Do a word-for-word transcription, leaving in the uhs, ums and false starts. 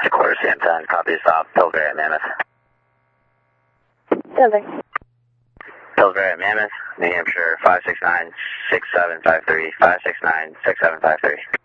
Quarter San ten, copy stop, Pillsbury at Mammoth. Pillsbury. Pillsbury at Mammoth, New Hampshire, five six nine, six seven five three, five six nine, six seven five three.